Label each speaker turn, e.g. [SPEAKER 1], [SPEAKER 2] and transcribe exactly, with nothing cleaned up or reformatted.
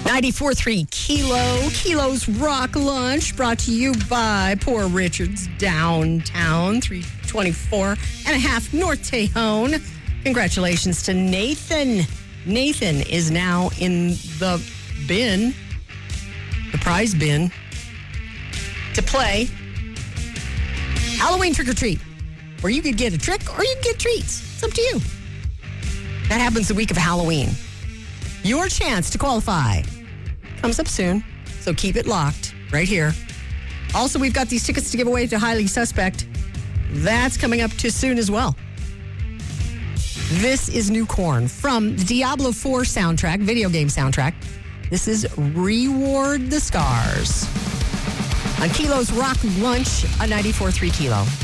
[SPEAKER 1] ninety-four point three Kilo. Kilo's Rock Lunch brought to you by Poor Richard's Downtown, three twenty-four and a half North Tejon. Congratulations to Nathan. Nathan is now in the bin, the prize bin, to play Halloween Trick or Treat, where you could get a trick or you could get treats. It's up to you. That happens the week of Halloween. Your chance to qualify comes up soon, so keep it locked right here. Also, we've got these tickets to give away to Highly Suspect. That's coming up too soon as well. This is New Corn from the Diablo four soundtrack, video game soundtrack. This is Reward the Scars on Kilo's Rock Lunch on ninety-four point three Kilo.